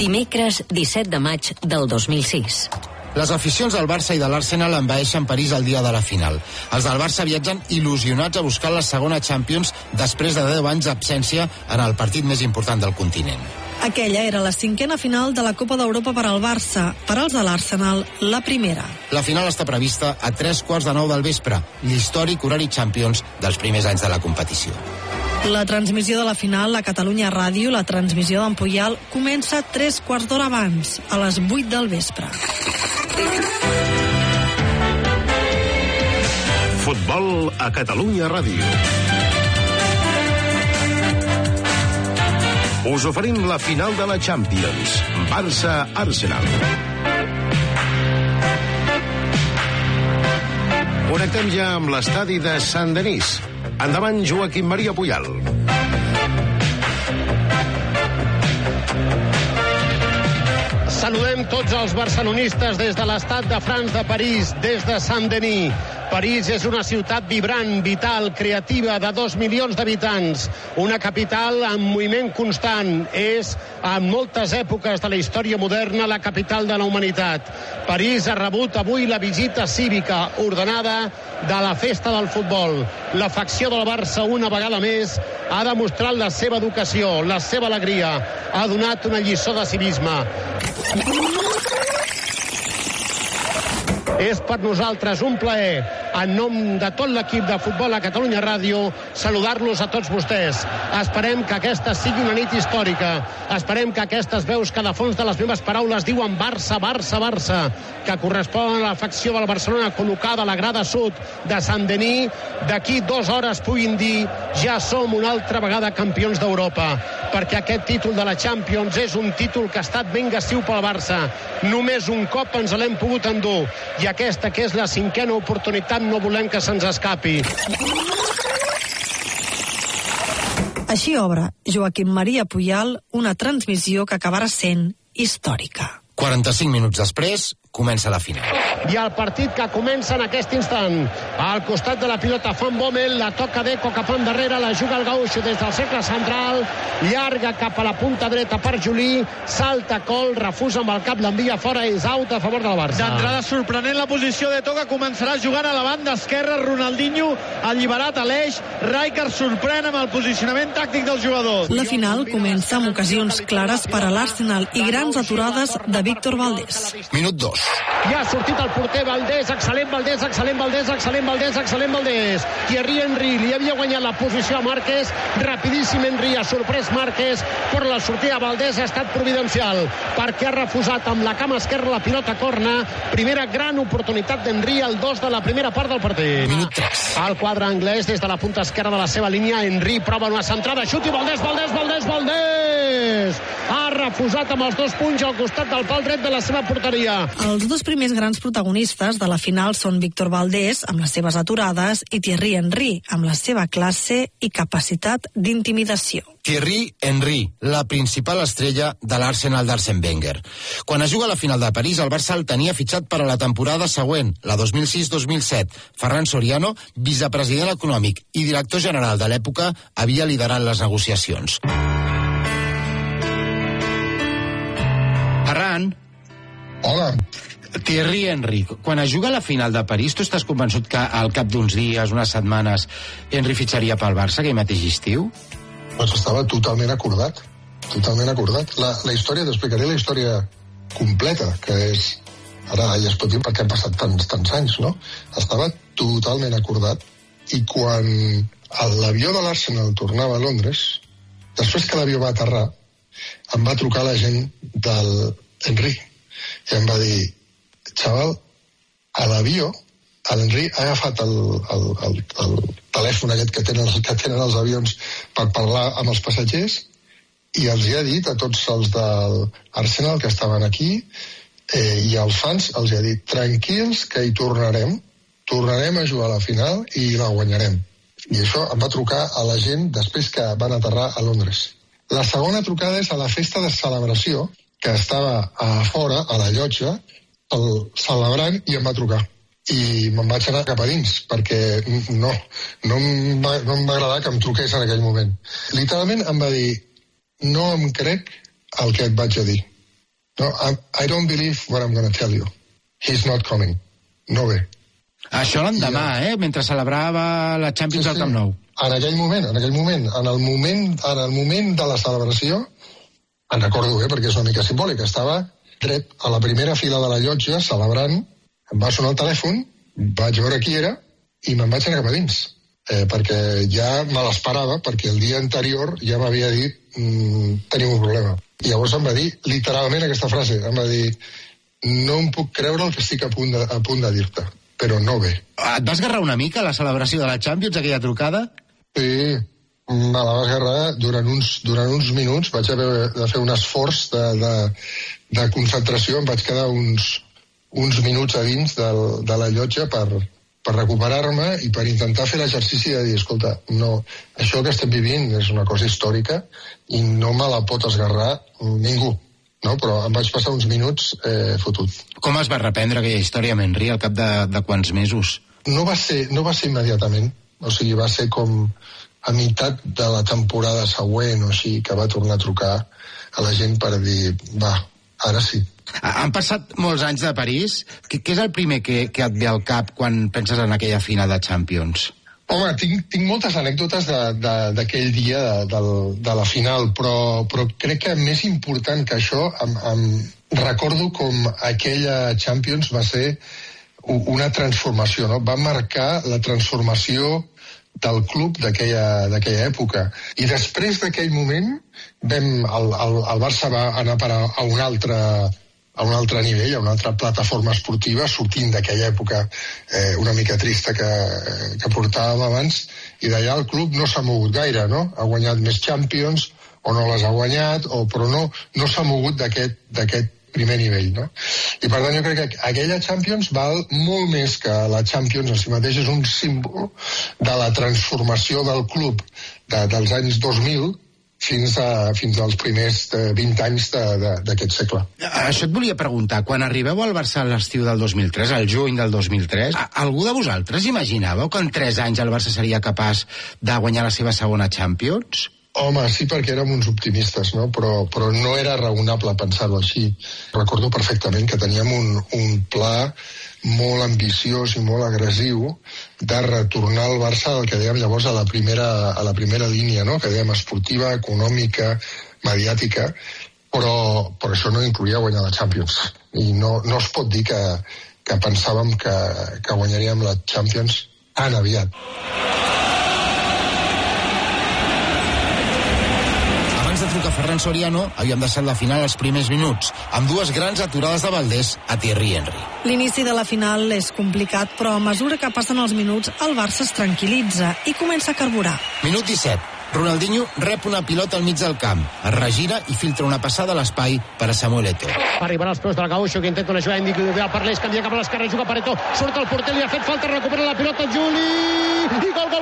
Dimecres 17 de maig del 2006. Les aficions del Barça i de l'Arsenal envaeixen París el dia de la final. Els del Barça viatgen il·lusionats a buscar la segona Champions després de 10 anys d'absència en el partit més important del continent. Aquella era la 5a final de la Copa d'Europa per al Barça. Per als de l'Arsenal, la primera. La final està prevista a 9:15 del vespre, l'històric horari Champions dels primers anys de la competició. La transmissió de la final a Catalunya Ràdio, la transmissió d'en Puyal, comença 3/4 d'hora abans, a les 8 del vespre. Futbol a Catalunya Ràdio. Us oferim la final de la Champions. Barça-Arsenal. Connectem ja amb l'estadi de Saint-Denis. Endavant, Joaquim Maria Puyal. Saludem tots els barcelonistes des de l'Estat de France de París, des de Saint-Denis. París és una ciutat vibrant, vital, creativa, de 2 milions d'habitants. Una capital en moviment constant. És, en moltes èpoques de la història moderna, la capital de la humanitat. París ha rebut avui la visita cívica ordenada de la festa del futbol. La facció del Barça, una vegada més, ha demostrat la seva educació, la seva alegria. Ha donat una lliçó de civisme. És per nosaltres un plaer, en nom de tot l'equip de Futbol a Catalunya Ràdio, saludar-los a tots vostès. Esperem que aquesta sigui una nit històrica. Esperem que aquestes veus que de fons de les meves paraules diuen Barça, Barça, Barça, que corresponen a la facció del Barcelona col·locada a la grada sud de Saint-Denis, d'aquí 2 hores puguin dir ja som una altra vegada campions d'Europa, perquè aquest títol de la Champions és un títol que ha estat ben gassiu pel Barça. Només un cop ens l'hem pogut endur, i aquesta, que és la 5a oportunitat, no volem que se'ns escapi. Així obre Joaquim Maria Puyal una transmissió que acabarà sent històrica. 45 minuts després, comença la final. I el partit que comença en aquest instant. Al costat de la pilota Van Bommel, la toca Deco cap endarrere, la juga el Gaucho des del cercle central, llarga cap a la punta dreta per Juli, salta Col, refusa amb el cap, l'envia fora, és out a favor del Barça. D'entrada sorprenent la posició de Toca, començarà jugant a la banda esquerra, Ronaldinho alliberat a l'eix, Rijkaard sorprèn amb el posicionament tàctic del jugador. La final comença amb ocasions clares per a l'Arsenal i grans aturades de Víctor Valdés. Minut 2. Ja ha sortit el porter Valdés, excel·lent Valdés, excel·lent Valdés, excel·lent Valdés, excel·lent Valdés. Thierry Henry li havia guanyat la posició a Márquez, rapidíssim Henry ha sorprès Márquez, però la sortida de Valdés ha estat providencial, perquè ha refusat amb la cama esquerra la pilota corna. Primera gran oportunitat d'Henry, el 2 de la primera part del partit. Minut 3. Al quadre anglès, des de la punta esquerra de la seva línia, Henry prova una centrada, xut i Valdés, Valdés, Valdés, Valdés! Ha refusat amb els 2 punys al costat del pal dret de la seva porteria. Els 2 primers grans protagonistes de la final són Víctor Valdés, amb les seves aturades, i Thierry Henry, amb la seva classe i capacitat d'intimidació. Thierry Henry, la principal estrella de l'Arsenal d'Arsène Wenger. Quan es juga a la final de París, el Barça el tenia fitxat per a la temporada següent, la 2006-2007. Ferran Soriano, vicepresident econòmic i director general de l'època, havia liderat les negociacions. Ferran. Hola. Thierry Henry, quan es juga a la final de París, tu estàs convençut que al cap d'uns dies, unes setmanes, Henry fitxaria pel Barça aquell mateix estiu? Doncs estava totalment acordat. Totalment acordat. La història, t'explicaré la història completa, que és... Ara ja es pot dir perquè han passat tants anys, no? Estava totalment acordat. I quan l'avió de l'Arsenal tornava a Londres, després que l'avió va aterrar, em va trucar la gent del Henry i em va dir: xaval, a l'avió l'Henry ha agafat el telèfon aquest que tenen els avions per parlar amb els passatgers i els hi ha dit a tots els de l'Arsenal que estaven aquí i als fans els hi ha dit: tranquils que hi tornarem a jugar a la final i la guanyarem. I això em va trucar a la gent després que van aterrar a Londres. La segona trucada és a la festa de celebració, que estava a fora, a la llotja, celebrant, i em va trucar. I me'n vaig anar cap a dins, perquè no em va agradar que em truqués en aquell moment. Literalment em va dir: no em crec el que et vaig a dir. No, I don't believe what I'm going to tell you. He's not coming. No ve. Això l'endemà, mentre celebrava la Champions al Camp Nou. En el moment de la celebració, en recordo bé, perquè és una mica simbòlic, estava dret a la primera fila de la llotja, celebrant, em va sonar el telèfon, vaig veure qui era, i me'n vaig anar cap a dins. Perquè ja me l'esperava, perquè el dia anterior ja m'havia dit tenim un problema. I llavors em va dir literalment aquesta frase, em va dir no em puc creure el que estic a punt de dir-te, però no ve. Et vas agarrar una mica a la celebració de la Champions, aquella trucada? Sí, me la vas agarrar durant uns minuts, vaig haver de fer un esforç de concentració, em vaig quedar uns minuts a dins de la llotja per recuperar-me i per intentar fer l'exercici de dir, escolta, no, això que estem vivint és una cosa històrica i no me la pot esgarrar ningú, no? Però em vaig passar uns minuts fotut. Com es va reprendre aquella història amb Henry al cap de quants mesos? No va ser immediatament, o sigui, va ser com a meitat de la temporada següent o així, que va tornar a trucar a la gent per dir, va, ara sí. Han passat molts anys de París. Què és el primer que et ve al cap quan penses en aquella final de Champions? Home, tinc moltes anècdotes d'aquell dia de la final, però crec que més important que això, recordo com aquella Champions va ser una transformació, no? Va marcar la transformació del club d'aquella època. I després d'aquell moment, el Barça va anar a parar a un altre nivell, a una altra plataforma esportiva, sortint d'aquella època una mica trista que portàvem abans, i d'allà el club no s'ha mogut gaire, no? Ha guanyat més Champions, o no les ha guanyat, però no s'ha mogut d'aquest primer nivell, no? I per tant jo crec que aquella Champions val molt més que la Champions en si mateix, és un símbol de la transformació del club dels anys 2000 fins als primers 20 anys d'aquest segle. Això et volia preguntar, quan arribeu al Barça a l'estiu del 2003, al juny del 2003, algú de vosaltres imaginàveu que en 3 anys el Barça seria capaç de guanyar la seva segona Champions? Home, sí, perquè érem uns optimistes, no? Però no era raonable pensar-ho així. Recordo perfectament que teníem un pla molt ambiciós i molt agressiu de retornar el Barça al que dèiem llavors a la primera línia, no? Que dèiem esportiva, econòmica, mediàtica, però això no incloïa guanyar la Champions. I no es pot dir que pensàvem que guanyaríem la Champions tan aviat. De trucar Ferran Soriano, havíem deixat la final als primers minuts, amb 2 grans aturades de Valdés a Thierry Henry. L'inici de la final és complicat, però a mesura que passen els minuts, el Barça es tranquil·litza i comença a carburar. Minut 17. Ronaldinho rep una pilota al mig del camp, es regira i filtra una passada a l'espai per a Samuel Eto'o. Arribarà als peus del Gaúcho, que intenta una jugada individual per l'Eix, canvia cap a l'esquerra, juga per Eto'o, surt el porter, li ha fet falta, recupera la pilota Juli, i gol!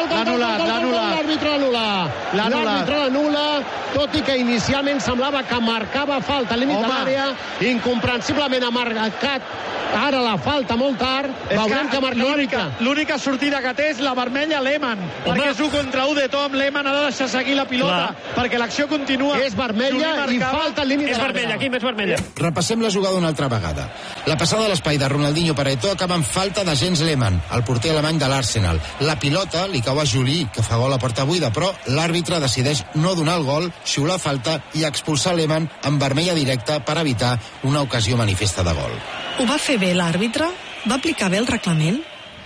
L'àrbitre l'anul·la, tot i que inicialment semblava que marcava falta al límit de l'àrea, incomprensiblement ha marcat ara la falta molt tard, veurem que marca l'única. L'única sortida que té és la vermella Lehmann, perquè és 1 contra 1 d'Eto'o amb Lehmann, ha de deixar seguir la pilota, perquè l'acció continua. És vermella i falta al límit de l'àrea. És vermella, Quim, és vermella. Repassem la jugada una altra vegada. La passada a l'espai de Ronaldinho per Eto'o acaba amb falta de Jens Lehmann, el porter alemany de l'Arsenal. La pilota li cau a Juli, que fa gol a porta buida, però l'àrbitre decideix no donar el gol, xiular falta i expulsar Lehmann amb vermella directa per evitar una ocasió manifesta de gol. Ho va fer bé l'àrbitre? Va aplicar bé el reglament?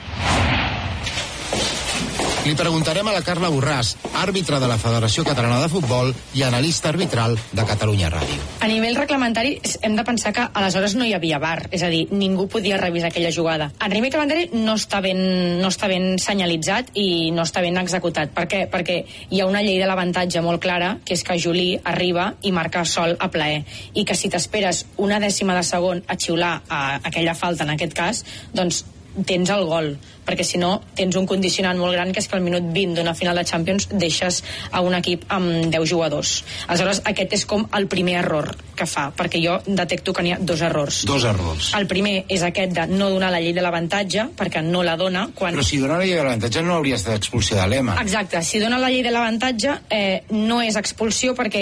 Li preguntarem a la Carla Borràs, àrbitre de la Federació Catalana de Futbol i analista arbitral de Catalunya Ràdio. A nivell reglamentari hem de pensar que aleshores no hi havia VAR, és a dir, ningú podia revisar aquella jugada. A nivell reglamentari no està ben senyalitzat i no està ben executat. Per què? Perquè hi ha una llei de l'avantatge molt clara, que és que Juli arriba i marca sol a plaer, i que si t'esperes una dècima de segon a xiular aquella falta en aquest cas, doncs tens el gol, perquè si no tens un condicionant molt gran, que és que al minut 20 d'una final de Champions deixes a un equip amb 10 jugadors. Aleshores aquest és com el primer error que fa, perquè jo detecto que n'hi ha 2 errors. 2 errors. El primer és aquest de no donar la llei de l'avantatge, perquè no la dona quan... Però si dona la llei de l'avantatge no hauria estat expulsió de Lehmann. Exacte, si dona la llei de l'avantatge no és expulsió, perquè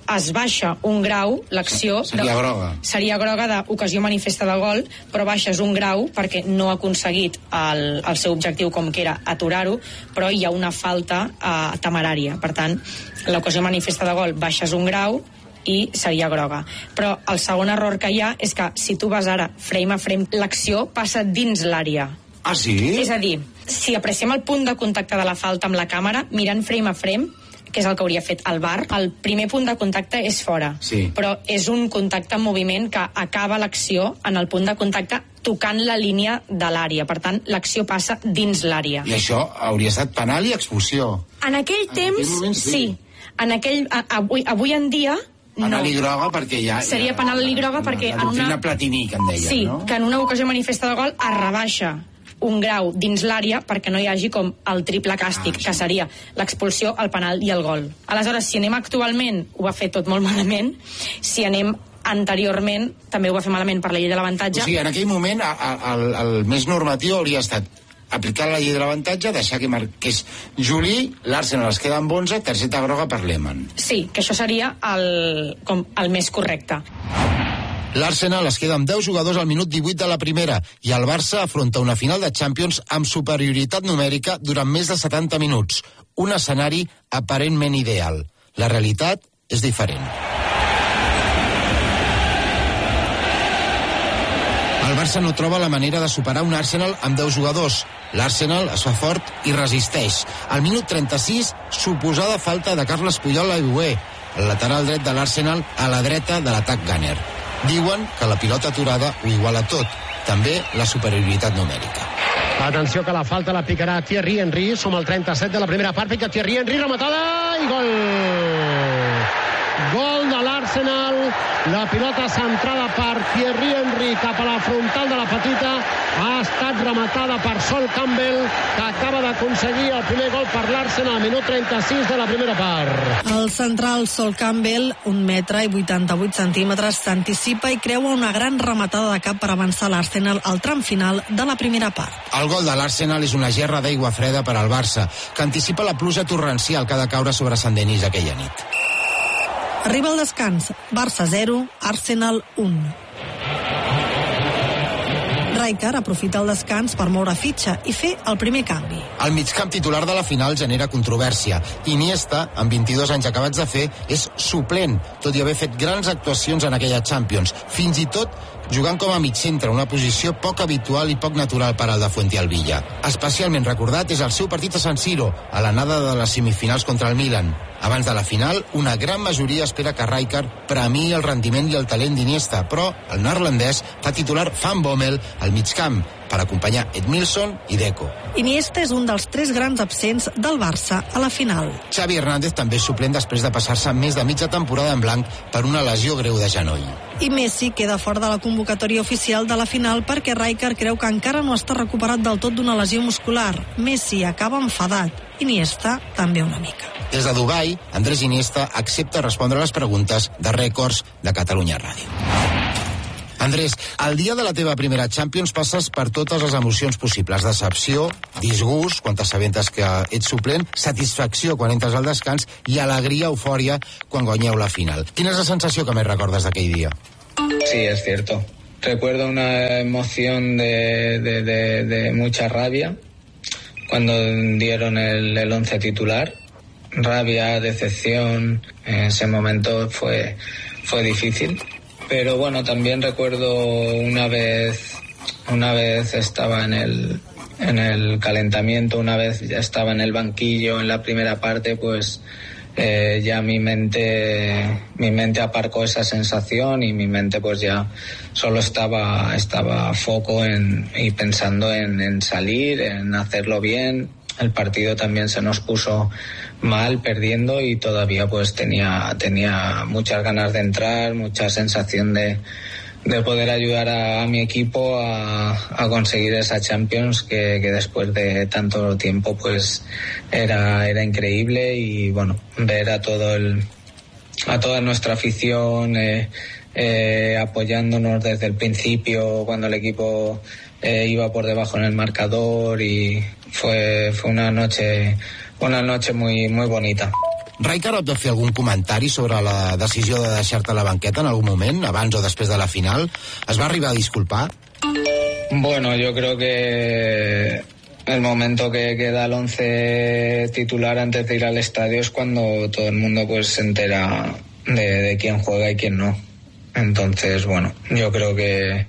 es baixa un grau l'acció... Seria groga. Seria groga d'ocasió manifesta de gol, però baixes un grau perquè no ha aconseguit el seu objectiu, com que era aturar-ho, però hi ha una falta temerària. Per tant, l'ocasió manifesta de gol baixes un grau i seria groga. Però el segon error que hi ha és que si tu vas ara frame a frame, l'acció passa dins l'àrea. Ah, sí? És a dir, si apreciem el punt de contacte de la falta amb la càmera, mirant frame a frame, que és el que hauria fet el VAR, el primer punt de contacte és fora, sí. Però és un contacte en moviment que acaba l'acció en el punt de contacte tocant la línia de l'àrea. Per tant, l'acció passa dins l'àrea. I això hauria estat penal i expulsió. En aquell temps, moment, sí. Avui en dia, penal i groga perquè ja... Seria penal i groga perquè... La doctrina Platini, que en deia, sí, no? que en una ocasió manifesta de gol es rebaixa un grau dins l'àrea perquè no hi hagi com el triple càstig, que seria l'expulsió, el penal i el gol. Aleshores, si anem actualment, ho va fer tot molt malament. Si anem anteriorment, també ho va fer malament per la llei de l'avantatge. O sigui, en aquell moment el més normatiu hauria estat aplicar la llei de l'avantatge, deixar que marqués Juli, l'Arsenal es queda amb 11, targeta groga per Lehmann. Sí, que això seria el més correcte. L'Arsenal es queda amb 10 jugadors al minut 18 de la primera i el Barça afronta una final de Champions amb superioritat numèrica durant més de 70 minuts. Un escenari aparentment ideal. La realitat és diferent. El Barça no troba la manera de superar un Arsenal amb 10 jugadors. L'Arsenal es fa fort i resisteix. Al minut 36, suposada falta de Carles Puyol a Ibué, el lateral dret de l'Arsenal a la dreta de l'atac Gunner. Diuen que la pilota aturada ho iguala tot, també la superioritat numèrica. Atenció que la falta la picarà Thierry Henry, som al 37 de la primera part, pica Thierry Henry, rematada i gol! Gol de l'Arsenal, la pilota centrada per Thierry Henry cap a la frontal de la petita, ha estat rematada per Sol Campbell, que acaba d'aconseguir el primer gol per l'Arsenal al minut 36 de la primera part. El central Sol Campbell, 1 metre i 88 centímetres, s'anticipa i creua una gran rematada de cap per avançar l'Arsenal al tram final de la primera part. El gol de l'Arsenal és una gerra d'aigua freda per al Barça, que anticipa la pluja torrencial que ha de caure sobre Sant Denis aquella nit. Arriba el descans. Barça 0, Arsenal 1. Rijkaard aprofita el descans per moure fitxa i fer el primer canvi. El migcamp titular de la final genera controvèrsia. Iniesta, amb 22 anys acabats de fer, és suplent, tot i haver fet grans actuacions en aquella Champions. Fins i tot jugant com a migcentre, una posició poc habitual i poc natural per al de Fuentealbilla. Especialment recordat és el seu partit a San Siro, a l'anada de les semifinals contra el Milan. Abans de la final, una gran majoria espera que Rijkaard premiï el rendiment i el talent d'Iniesta, però el neerlandès fa titular Van Bommel al migcamp per acompanyar Edmilson i Deco. Iniesta és un dels 3 grans absents del Barça a la final. Xavi Hernández també és suplent després de passar-se més de mitja temporada en blanc per una lesió greu de genoll. I Messi queda fora de la convocatòria oficial de la final perquè Rijkaard creu que encara no està recuperat del tot d'una lesió muscular. Messi acaba enfadat. Iniesta també una mica. Des de Dubai, Andrés Iniesta accepta respondre a les preguntes de Rècords de Catalunya Ràdio. Andrés, el dia de la teva primera Champions passes per totes les emocions possibles. Decepció, disgust, quan t'assabentes que ets suplent, satisfacció quan entres al descans i alegria, eufòria, quan guanyeu la final. Quina és la sensació que més recordes d'aquell dia? Sí, es cierto. Recuerdo una emoción de mucha rabia cuando dieron el 11 titular. Rabia, decepción, en ese momento fue difícil. Pero bueno, también recuerdo una vez estaba en el calentamiento, una vez ya estaba en el banquillo en la primera parte, pues ya mi mente aparcó esa sensación y mi mente pues ya solo estaba foco y pensando en salir, en hacerlo bien. El partido también se nos puso mal, perdiendo, y todavía pues tenía muchas ganas de entrar, mucha sensación de poder ayudar a mi equipo a conseguir esa Champions que después de tanto tiempo pues era increíble. Y bueno, ver a toda nuestra afición apoyándonos desde el principio cuando el equipo iba por debajo en el marcador, y fue una noche muy muy bonita. Rijkaard va fer algun comentari sobre la decisió de deixar-te a la banqueta en algun moment, abans o després de la final? Es va arribar a disculpar? Bueno, yo creo que el momento que queda el 11 titular antes de ir al estadio es cuando todo el mundo pues se entera de quién juega y quién no. Entonces, bueno, yo creo que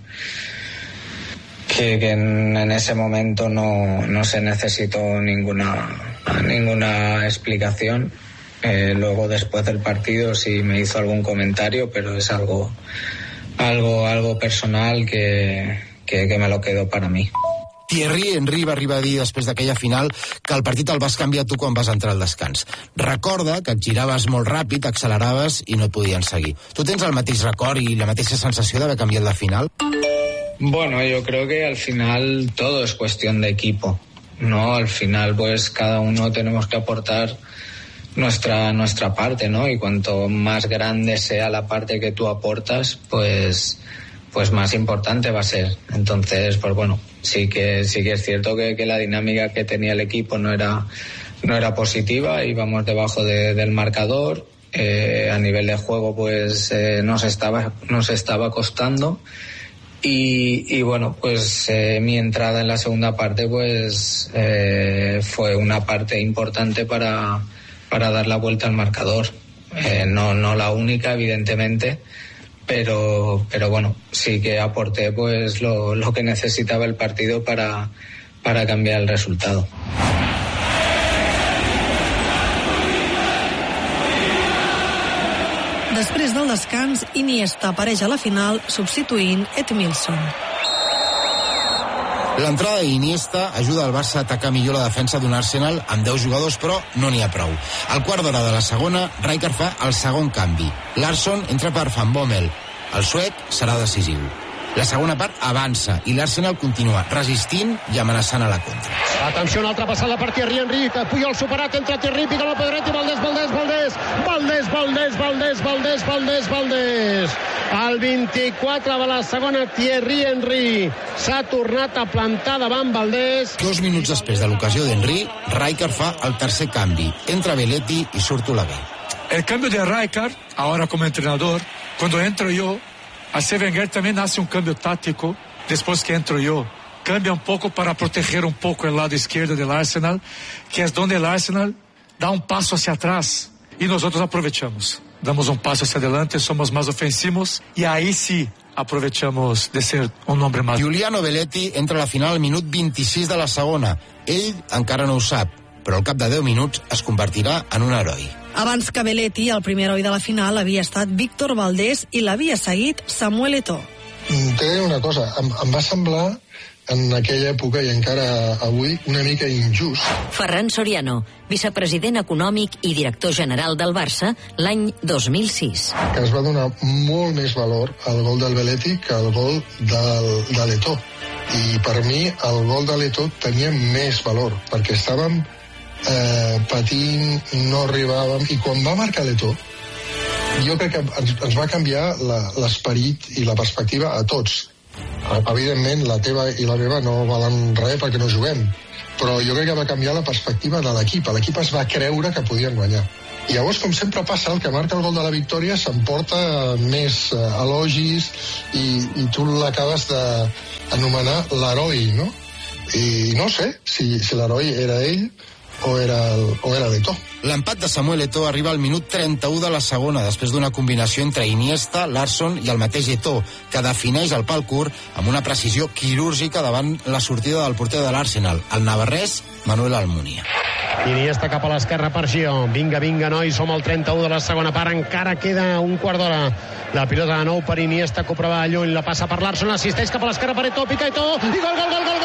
en ese momento no se necesitó ninguna explicación. Luego, después del partido, sí me hizo algún comentario, pero es algo personal que me lo quedo para mí. Thierry Henry va arribar a dir després d'aquella final que el partit el vas canviar tu quan vas entrar al descans. Recorda que et giraves molt ràpid, acceleraves i no et podien seguir. Tu tens el mateix record i la mateixa sensació d'haver canviat la final? Bueno, yo creo que al final todo es cuestión de equipo, ¿no? Al final pues cada uno tenemos que aportar nuestra parte, ¿no? Y cuanto más grande sea la parte que tú aportas, pues más importante va a ser. Entonces, pues bueno, sí que es cierto que la dinámica que tenía el equipo no era positiva, íbamos debajo del marcador, a nivel de juego pues nos estaba costando y bueno, pues mi entrada en la segunda parte pues fue una parte importante para dar la vuelta al marcador, no la única evidentemente, pero bueno, sí que aporté pues lo que necesitaba el partido para cambiar el resultado. Després del descans, Iniesta apareix a la final substituint Edmilson. L'entrada d'Iniesta ajuda el Barça a atacar millor la defensa d'un Arsenal amb 10 jugadors, però no n'hi ha prou. Al quart d'hora de la segona, Rijkaard fa el segon canvi. Larsson entra per Van Bommel. El suec serà decisiu. La segona part avança i l'Arsenal continua resistint i amenaçant a la contra. Atenció, una altra passada per Thierry Henry, que Puyol superat, entra Thierry, pica la pedret i Valdés. El 24 de la segona, Thierry Henry s'ha tornat a plantar davant Valdés. 2 minuts després de l'ocasió d'Henry, Rijkaard fa el tercer canvi. Entra Belletti i surt Olaguer. El cambio de Rijkaard, ahora como entrenador, cuando entro yo, Arsène Wenger también hace un cambio táctico después que entro yo. Cambia un poco para proteger un poco el lado izquierdo del Arsenal, que es donde el Arsenal da un paso hacia atrás y nosotros aprovechamos. Damos un paso hacia adelante, somos más ofensivos y ahí sí aprovechamos de ser un hombre más. Giuliano Belletti entra a la final al minut 26 de la segona. Ell encara no ho sap, però al cap de 10 minuts es convertirà en un heroi. Abans que Belletti, el primer heroi de la final havia estat Víctor Valdés i l'havia seguit Samuel Eto'o. T'he de dir una cosa, em va semblar en aquella època i encara avui una mica injust. Ferran Soriano, vicepresident econòmic i director general del Barça l'any 2006. Que es va donar molt més valor al gol del Belletti que al gol de l'Eto'o. I per mi el gol de l'Eto'o tenia més valor, perquè estàvem patint, no arribàvem, i quan va marcar l'Eto'o jo crec que ens va canviar l'esperit i la perspectiva a tots. Evidentment la teva i la meva no valen res perquè no juguem, però jo crec que va canviar la perspectiva de l'equip. L'equip es va creure que podien guanyar. I llavors, com sempre passa, el que marca el gol de la victòria s'emporta més elogis i tu l'acabes d'anomenar l'heroi, no? I no sé si l'heroi era ell o era l'Eto'o. L'empat de Samuel Eto'o arriba al minut 31 de la segona, després d'una combinació entre Iniesta, Larsson i el mateix Eto'o, que defineix el pal curt amb una precisió quirúrgica davant la sortida del porter de l'Arsenal, el navarrès Manuel Almunia. Iniesta cap a l'esquerra per Gio. Vinga, nois, som al 31 de la segona part, encara queda un quart d'hora. La pilota de nou per Iniesta, que ho prova lluny, la passa per Larsson, assisteix cap a l'esquerra per Eto'o, pica Eto'o, i gol!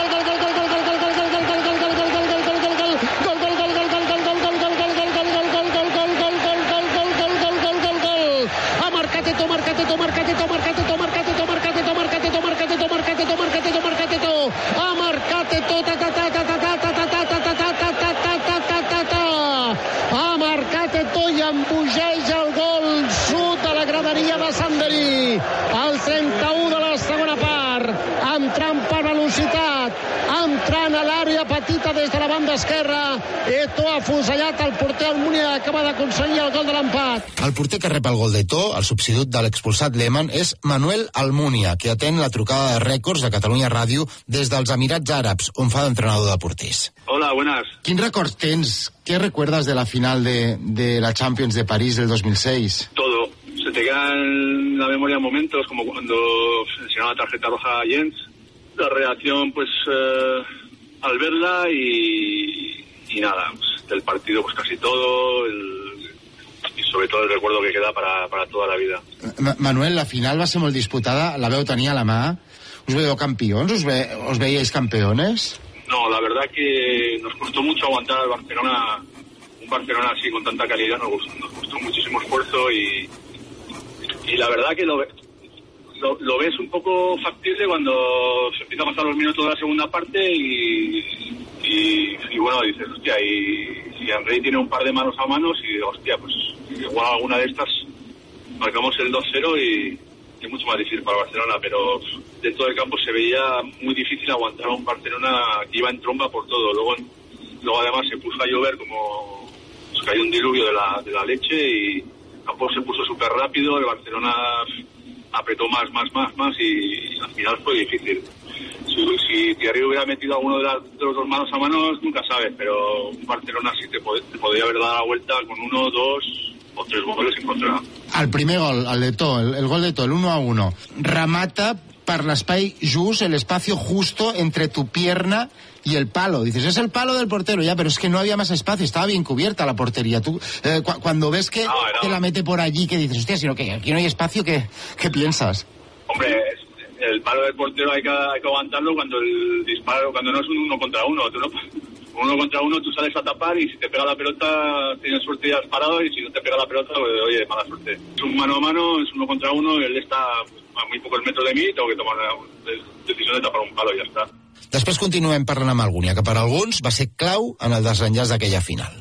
Embogeix el gol sud de la graderia de Sant Denis. El 31 de la segona part, entrant per velocitat, entrant a l'àrea petita des de la banda esquerra, Eto'o ha afusellat el porter Almunia, acaba d'aconseguir el gol de l'empat. El porter que rep el gol d'Eto'o, el substitut de l'expulsat Lehmann, és Manuel Almunia, que atén la trucada de rècords de Catalunya Ràdio des dels Emirats Àrabs, on fa d'entrenador de porters. Hola, buenas. Quins records tens? ¿Qué recuerdas de la final de la Champions de París del 2006? Todo. Se te quedan en la memoria momentos, como cuando enseñaba la tarjeta roja a Jens. La reacción, pues, al verla y nada, pues, del partido, pues casi todo, y sobre todo el recuerdo que queda para toda la vida. Manuel, la final va ser molt disputada, la veu tenia a la mà. ¿Us veieu campions? ¿Os veíais campeones? No, la verdad que nos costó mucho aguantar al Barcelona, un Barcelona así con tanta calidad, nos costó muchísimo esfuerzo y la verdad que lo ves un poco factible cuando se empieza a pasar los minutos de la segunda parte y bueno, dices, hostia, y Henry tiene un par de manos a manos y hostia, pues igual alguna de estas marcamos el 2-0 y es mucho más difícil para Barcelona, pero dentro del campo se veía muy difícil aguantar a un Barcelona que iba en tromba por todo. Luego además se puso a llover, como pues, cayó un diluvio de la leche y el campo se puso súper rápido, el Barcelona apretó más y al final fue difícil. Si Thierry hubiera metido alguno de los dos manos a manos, nunca sabes, pero un Barcelona sí te podría haber dado la vuelta con 1, 2 o 3 goles en contra. El primer gol, el d'Eto'o, el gol d'Eto'o, el 1-1, remata per l'espai just, el espacio justo entre tu pierna y el palo. Dices, es el palo del portero, ya, pero es que no había más espacio, estaba bien cubierta la portería. Tú, cuando ves que la mete por allí, que dices, hostia, sino que aquí no hay espacio, ¿qué piensas? Hombre, el palo del portero hay que aguantarlo cuando el disparo, cuando no es un 1 contra 1. Uno contra uno tú sales a tapar y si te pega la pelota tienes suerte y has parado, y si no te pega la pelota, pues, oye, mala suerte. Es un mano a mano, es 1 contra 1, él está a muy pocos metros de mí, tengo que tomar la decisión de tapar un palo i ja està. Després continuem parlant amb Almunia, que per alguns va ser clau en el desenllaç d'aquella final.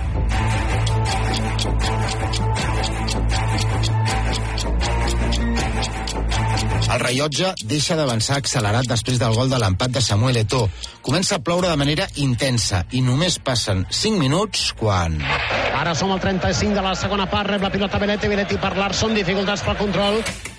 El rellotge deixa d'avançar accelerat després del gol de l'empat de Samuel Eto'o. Comença a ploure de manera intensa i només passen 5 minuts quan... Ara som al 35 de la segona part, rep la pilota Belletti per Larsson, dificultats pel control.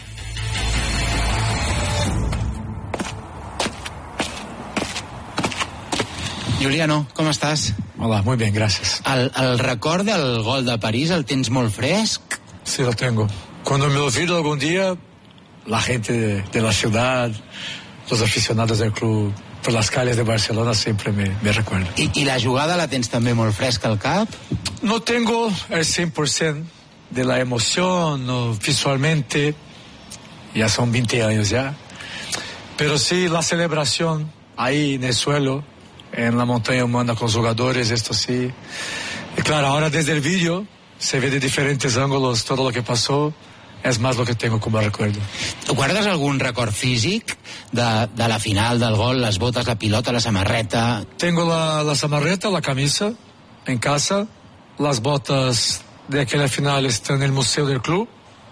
Juliano, com estàs? Hola, muy bien, gracias. El record del gol de París el tens molt fresc? Sí, lo tengo. Cuando me olvido algún día, la gente de la ciudad, los aficionados del club, por las calles de Barcelona siempre me recuerdan. ¿Y la jugada la tens també molt fresca al cap? No tengo el 100% de la emoción, no, visualmente, ya son 20 años ya, pero sí la celebración ahí en el suelo, en la montaña humana con los jugadores, esto sí. Y claro, ahora desde el vídeo se ve de diferentes ángulos todo lo que pasó. És més el que tengo com a recuerdo. Guardes algun record físic de la final, del gol, les botes, la pilota, la samarreta? Tengo la samarreta, la camisa en casa, las botas de aquella final están en el museo del club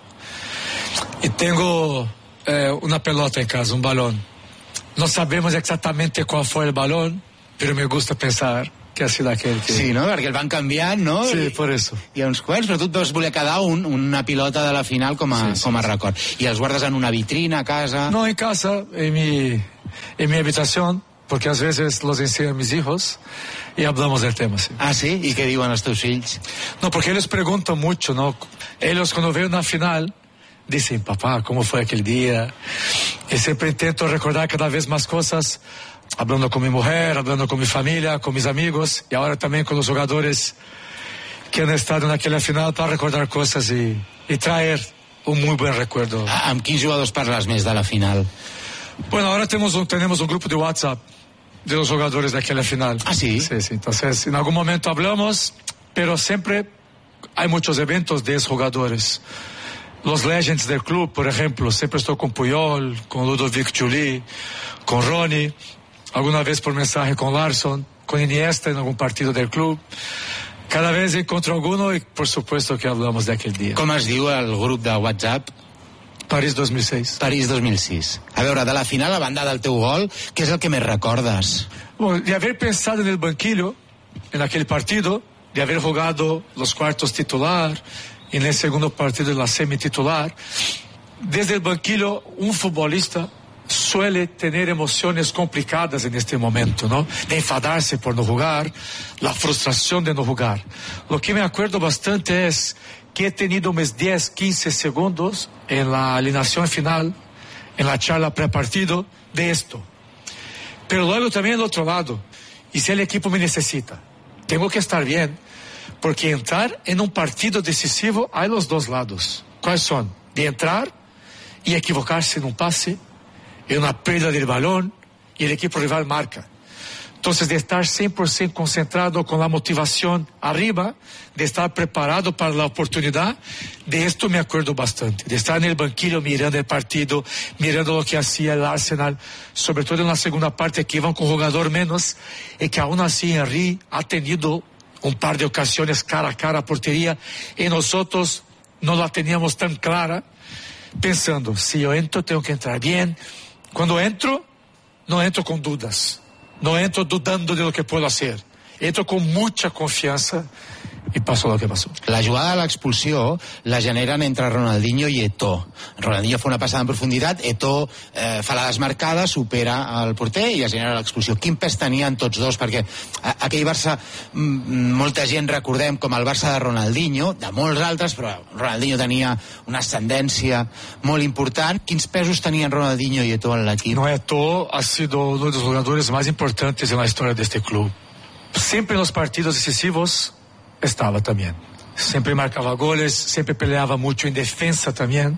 y tengo una pelota en casa, un balón. No sabemos exactamente cuál fue el balón, pero me gusta pensar que ha sido aquell que... Sí, no? Perquè el van canviant, no? Sí, por eso. Hi ha uns quants, però tu et vas voler quedar una pilota de la final com a record. I els guardes en una vitrina a casa? No, en casa, en mi habitación, porque a veces los enseño a mis hijos y hablamos del tema, sí. Ah, sí? I què diuen els teus fills? No, porque ellos preguntan mucho, ¿no? Ellos cuando ven una final dicen, papá, ¿cómo fue aquel día? Y siempre intento recordar cada vez más cosas, hablando con mi mujer, hablando con mi familia, con mis amigos y ahora también con los jugadores que han estado en aquella final para recordar cosas y traer un muy buen recuerdo. Amb quins jugadors parles més de la final? Bueno, ahora tenemos un grupo de WhatsApp de los jugadores de aquella final. ¿Ah, sí? Sí, sí. Entonces, en algún momento hablamos, pero siempre hay muchos eventos de esos jugadores. Los legends del club, por ejemplo, siempre estoy con Puyol, con Ludovic Giuli, con Ronnie, alguna vez por mensaje con Larsson, con Iniesta en algún partido del club. Cada vez encuentro alguno y por supuesto que hablamos de aquel día. Com es diu el grup de WhatsApp? París 2006. París 2006. A veure, de la final, a banda del teu gol, què és el que més recordes? Bueno, de haber pensado en el banquillo en aquel partido, de haber jugado los cuartos titular, en el segundo partido de la semi titular. Desde el banquillo, un futbolista suele tener emociones complicadas en este momento, ¿no? De enfadarse por no jugar, la frustración de no jugar. Lo que me acuerdo bastante es que he tenido unos 10, 15 segundos en la alineación final, en la charla prepartido, de esto. Pero luego también el otro lado, y si el equipo me necesita, tengo que estar bien, porque entrar en un partido decisivo hay los dos lados. ¿Cuáles son? De entrar y equivocarse en un pase, en una pérdida del balón, y el equipo rival marca. Entonces, de estar 100% concentrado con la motivación arriba, de estar preparado para la oportunidad, de esto me acuerdo bastante. De estar en el banquillo mirando el partido, mirando lo que hacía el Arsenal, sobre todo en la segunda parte que iban con jugador menos, y que aún así Henry ha tenido un par de ocasiones cara a cara a portería, y nosotros no la teníamos tan clara, pensando, si yo entro tengo que entrar bien. Cuando entro, no entro con dudas, no entro dudando de lo que puedo hacer, entro con mucha confianza, i passa el que passa. La jugada de l'expulsió la generen entre Ronaldinho i Eto'o. Ronaldinho fa una passada en profunditat, Eto'o fa la desmarcada, supera el porter i es genera l'expulsió. Quin pes tenien tots dos? Perquè aquell Barça, molta gent recordem com el Barça de Ronaldinho, de molts altres, però Ronaldinho tenia una ascendència molt important. Quins pesos tenien Ronaldinho i Eto'o en l'equip? No, Eto'o ha sido uno de los jugadores más importantes en la historia de este club. Siempre en los partidos decisivos estaba también. Siempre marcaba goles, siempre peleaba mucho en defensa también.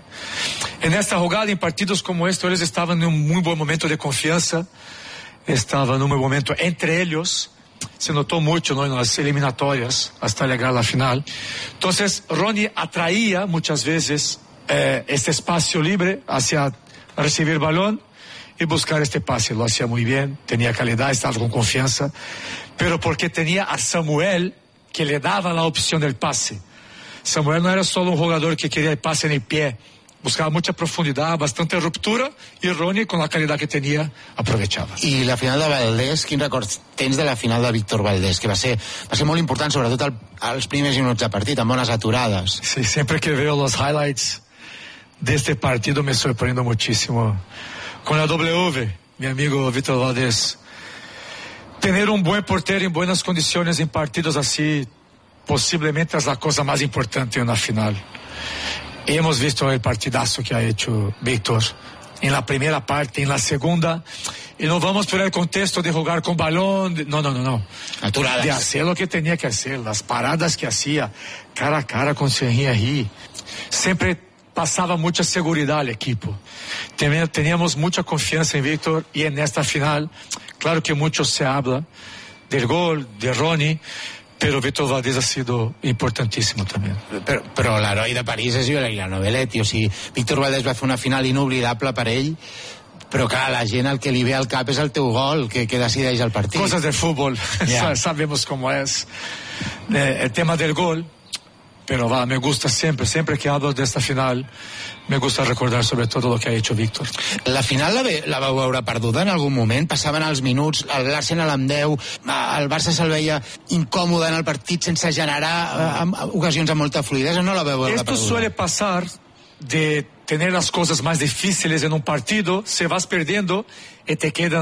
En esta jugada, en partidos como este, ellos estaban en un muy buen momento de confianza, estaban en un buen momento entre ellos. Se notó mucho, ¿no?, en las eliminatorias hasta llegar a la final. Entonces, Ronnie atraía muchas veces este espacio libre hacia recibir el balón y buscar este pase. Lo hacía muy bien, tenía calidad, estaba con confianza, pero porque tenía a Samuel que le daba la opción del pase. Samuel no era solo un jugador que quería el pase en el pie, buscaba mucha profundidad, bastante ruptura, y Ronnie, con la calidad que tenía, aprovechava. I la final de Valdés, quin record tens de la final de Víctor Valdés? Que va ser molt important, sobretot als primers minuts de partit, amb bones aturades. Sí, siempre que veo los highlights de este partido me sorprendo muchísimo. Con la W, mi amigo Víctor Valdés, tener un buen portero en buenas condiciones en partidos así posiblemente es la cosa más importante en la final. Y hemos visto el partidazo que ha hecho Víctor en la primera parte, en la segunda, y no vamos por el contexto de jugar con balón, no. Aturadas. De hacer lo que tenía que hacer, las paradas que hacía cara a cara con Henry. Siempre pasaba mucha seguridad al equipo. Teníamos mucha confianza en Víctor, y en esta final, claro que mucho se habla del gol de Ronnie, pero Víctor Valdés ha sido importantísimo también. Però l'heroi de París és Giuliano Belletti, o sigui, Víctor Valdés va fer una final inoblidable per ell, però clar, la gent el que li ve al cap és el teu gol, que decideix el partit. Cosas del fútbol, yeah. Sabemos cómo es el tema del gol, pero me gusta siempre que hablo de esta final, me gusta recordar sobre todo lo que ha hecho Víctor. La final la vau veure perduda en algun moment? Passaven els minuts, l'Arsenal amb 10, el Barça se'l veia incòmode en el partit sense generar ocasions amb molta fluidesa, no la veu veure perduda? Esto suele pasar de tener las cosas más difíciles en un partido, se vas perdiendo y te quedan